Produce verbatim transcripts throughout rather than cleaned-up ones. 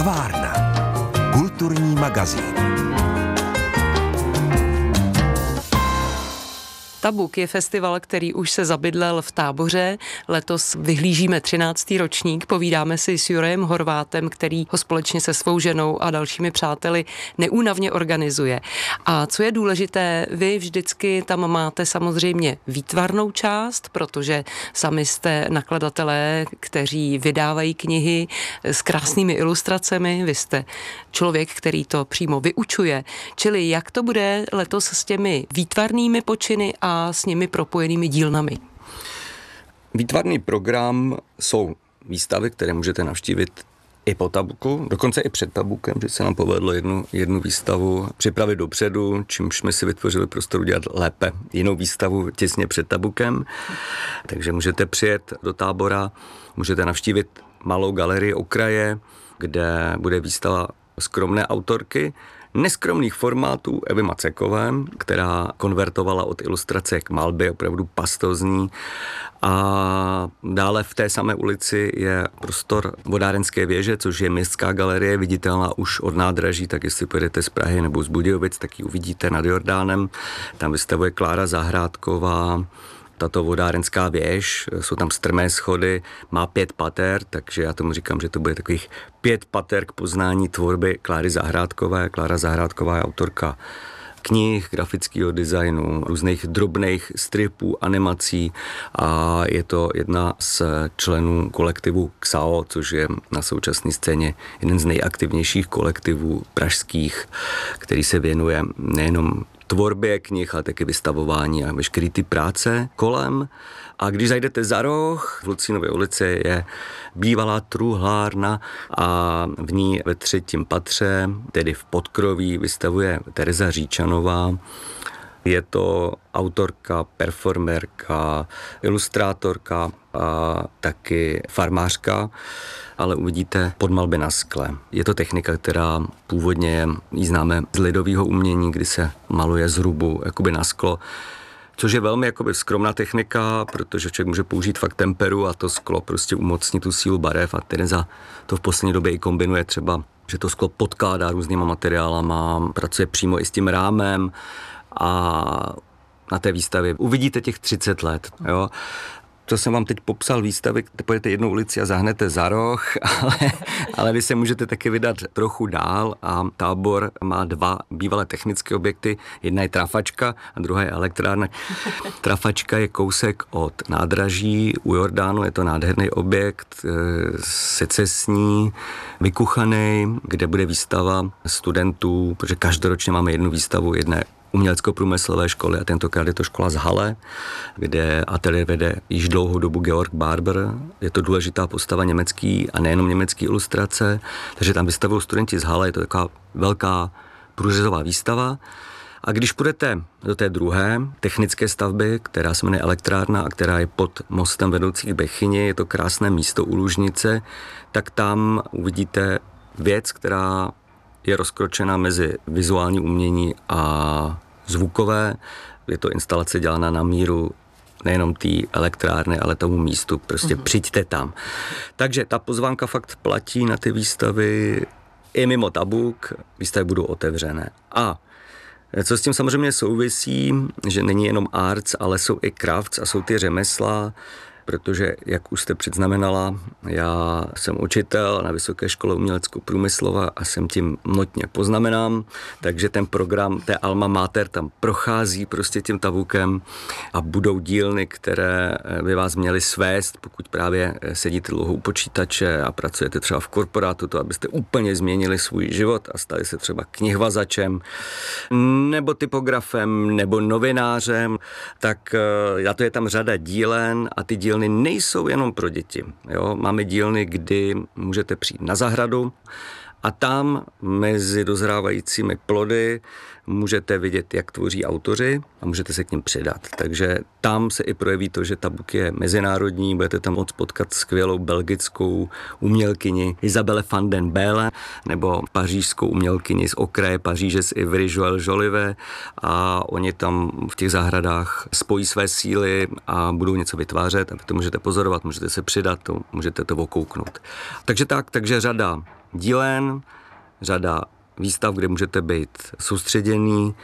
Kavárna. Kulturní magazín. Tabuk je festival, který už se zabydlel v Táboře. Letos vyhlížíme třináctý ročník. Povídáme si s Jurajem Horvátem, který ho společně se svou ženou a dalšími přáteli neúnavně organizuje. A co je důležité, vy vždycky tam máte samozřejmě výtvarnou část, protože sami jste nakladatelé, kteří vydávají knihy s krásnými ilustracemi. Vy jste člověk, který to přímo vyučuje. Čili jak to bude letos s těmi výtvarnými počiny a a s nimi propojenými dílnami? Výtvarný program jsou výstavy, které můžete navštívit i po Tabuku, dokonce i před Tabukem, že se nám povedlo jednu, jednu výstavu připravit dopředu, čímž jsme si vytvořili prostor udělat lépe jinou výstavu těsně před Tabukem. Takže můžete přijet do Tábora, můžete navštívit malou galerii Okraje, kde bude výstava skromné autorky, neskromných formátů Evy Macekové, která konvertovala od ilustrace k malbě, opravdu pastozní. A dále v té samé ulici je prostor Vodárenské věže, což je městská galerie, viditelná už od nádraží, tak jestli pojedete z Prahy nebo z Budějovic, tak ji uvidíte nad Jordánem. Tam vystavuje Klára Zahrádková. Tato vodárenská věž, jsou tam strmé schody, má pět pater, takže já tomu říkám, že to bude takových pět pater k poznání tvorby Kláry Zahrádkové. Klára Zahrádková je autorka knih, grafického designu, různých drobných stripů, animací a je to jedna z členů kolektivu X A O, což je na současné scéně jeden z nejaktivnějších kolektivů pražských, který se věnuje nejenom tvorbě knih, ale taky vystavování a veškerý ty práce kolem. A když zajdete za roh, v Lucínově ulici je bývalá truhlárna a v ní ve třetím patře, tedy v podkroví, vystavuje Tereza Říčanová. Je to autorka, performerka, ilustrátorka a taky farmářka, ale uvidíte podmalby na skle. Je to technika, která původně ji známe z lidového umění, kdy se maluje z hrubu jakoby na sklo, což je velmi jakoby skromná technika, protože člověk může použít fakt temperu a to sklo prostě umocní tu sílu barev a Tereza to v poslední době i kombinuje třeba, že to sklo podkládá různýma materiálama, pracuje přímo i s tím rámem a na té výstavě uvidíte těch třicet let, jo. To jsem vám teď popsal výstavy, kde pojedete jednou ulici a zahnete za roh, ale, ale vy se můžete taky vydat trochu dál a Tábor má dva bývalé technické objekty. Jedna je trafačka a druhá je elektrárna. Trafačka je kousek od nádraží u Jordánu, je to nádherný objekt, secesní, vykuchaný, kde bude výstava studentů, protože každoročně máme jednu výstavu jedné umělecko-průmyslové školy a tentokrát je to škola z Halle, kde ateliér vede již dlouhou dobu Georg Barber. Je to důležitá postava německý a nejenom německý ilustrace, takže tam vystavují studenti z Halle, je to taková velká průřezová výstava. A když půjdete do té druhé technické stavby, která se jmenuje Elektrárna a která je pod mostem vedoucí k Bechyni, je to krásné místo u Lužnice, tak tam uvidíte věc, která je rozkročena mezi vizuální umění a zvukové. Je to instalace dělaná na míru nejenom té elektrárny, ale tomu místu. Prostě mm-hmm. přijďte tam. Takže ta pozvánka fakt platí na ty výstavy i mimo Tabuk. Výstavy budou otevřené. A co s tím samozřejmě souvisí, že není jenom arts, ale jsou i crafts a jsou ty řemesla, protože, jak už jste předznamenala, já jsem učitel na Vysoké škole umělecko-průmyslové a jsem tím notně poznamenám, takže ten program té Alma Mater tam prochází prostě tím Tabukem a budou dílny, které by vás měly svést, pokud právě sedíte dlouho u počítače a pracujete třeba v korporátu, to abyste úplně změnili svůj život a stali se třeba knihvazačem, nebo typografem, nebo novinářem, tak já to je tam řada dílen a ty dílny nejsou jenom pro děti. Jo? Máme dílny, kdy můžete přijít na zahradu a tam mezi dozrávajícími plody můžete vidět, jak tvoří autoři a můžete se k nim přidat. Takže tam se i projeví to, že Tabuk je mezinárodní, budete tam moct potkat skvělou belgickou umělkyni Isabelle van den Belle nebo pařížskou umělkyni z okraje Paříže z Ivry Joël Jolivet a oni tam v těch zahradách spojí své síly a budou něco vytvářet a vy to můžete pozorovat, můžete se přidat, to, můžete to okouknout. Takže tak, takže řada dílen, řada výstav, kde můžete být soustředěný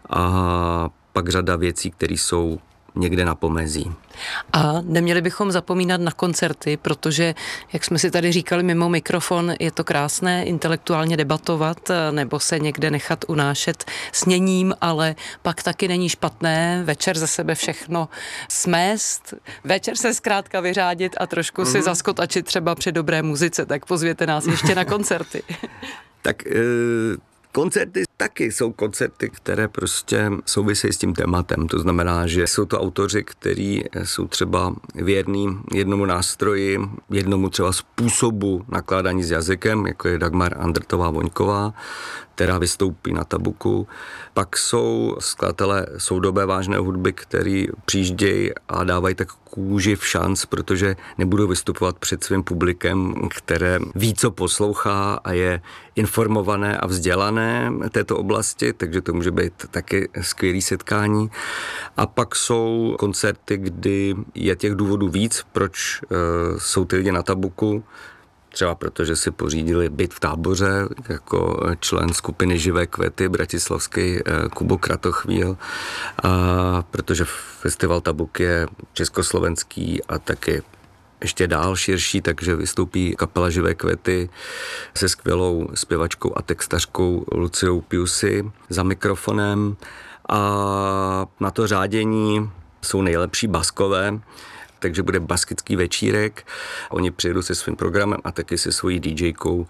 a pak řada věcí, které jsou někde na pomezí. A neměli bychom zapomínat na koncerty, protože, jak jsme si tady říkali mimo mikrofon, je to krásné intelektuálně debatovat nebo se někde nechat unášet sněním, ale pak taky není špatné večer ze sebe všechno smést, večer se zkrátka vyřádit a trošku si zaskotačit třeba při dobré muzice, tak pozvěte nás ještě na koncerty. Tak e, koncerty taky jsou koncerty, které prostě souvisejí s tím tématem. To znamená, že jsou to autoři, kteří jsou třeba věrní jednomu nástroji, jednomu třeba způsobu nakládání s jazykem, jako je Dagmar Andrtová-Voňková, která vystoupí na Tabuku. Pak jsou skladatelé soudobé vážné hudby, který přijíždějí a dávají tak kůži v šanc, protože nebudou vystupovat před svým publikem, které ví, co poslouchá a je informované a vzdělané této oblasti, takže to může být taky skvělý setkání. A pak jsou koncerty, kdy je těch důvodů víc, proč uh, jsou ty lidi na Tabuku. Třeba protože si pořídili byt v Táboře jako člen skupiny Živé květy bratislavský Kubo Kratochvíl, a protože festival Tabuk je československý a taky ještě dál širší, takže vystoupí kapela Živé květy se skvělou zpěvačkou a textařkou Luciou Piusy za mikrofonem a na to řádění jsou nejlepší baskové, takže bude baskický večírek. Oni přijedou se svým programem a taky se svojí DJkou,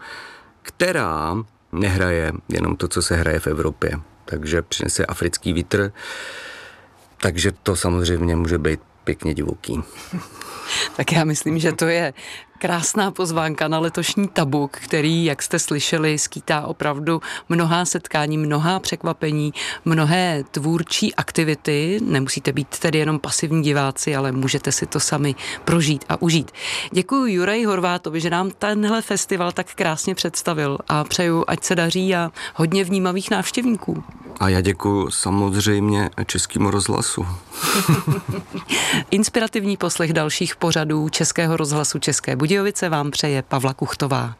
která nehraje jenom to, co se hraje v Evropě. Takže přinese africký vítr, takže to samozřejmě může být pěkně divoký. Tak já myslím, že to je krásná pozvánka na letošní Tabuk, který, jak jste slyšeli, skýtá opravdu mnohá setkání, mnohá překvapení, mnohé tvůrčí aktivity. Nemusíte být tedy jenom pasivní diváci, ale můžete si to sami prožít a užít. Děkuji Juraji Horvátovi, že nám tenhle festival tak krásně představil a přeju, ať se daří a hodně vnímavých návštěvníků. A já děkuji samozřejmě Českému rozhlasu. Inspirativní poslech dalších pořadů Českého rozhlasu České Budějovice vám přeje Pavla Kuchtová.